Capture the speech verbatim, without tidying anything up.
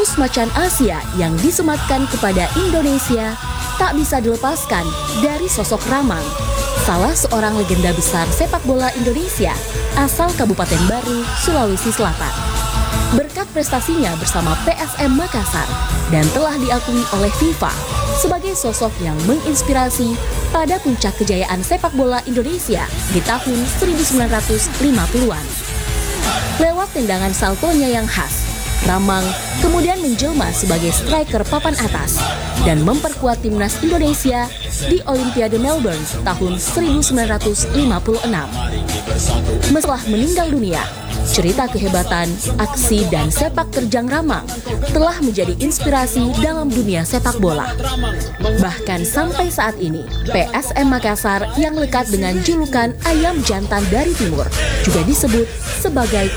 status macan Asia yang disematkan kepada Indonesia tak bisa dilepaskan dari sosok Ramang, salah seorang legenda besar sepak bola Indonesia asal Kabupaten Baru, Sulawesi Selatan. Berkat prestasinya bersama P S M Makassar dan telah diakui oleh FIFA sebagai sosok yang menginspirasi pada puncak kejayaan sepak bola Indonesia di tahun seribu sembilan ratus lima puluhan. Lewat tendangan saltonya yang khas, Ramang kemudian menjelma sebagai striker papan atas dan memperkuat timnas Indonesia di Olimpiade Melbourne tahun seribu sembilan ratus lima puluh enam. Setelah meninggal dunia, cerita kehebatan, aksi, dan sepak terjang Ramang telah menjadi inspirasi dalam dunia sepak bola. Bahkan sampai saat ini, P S M Makassar yang lekat dengan julukan Ayam Jantan dari Timur juga disebut sebagai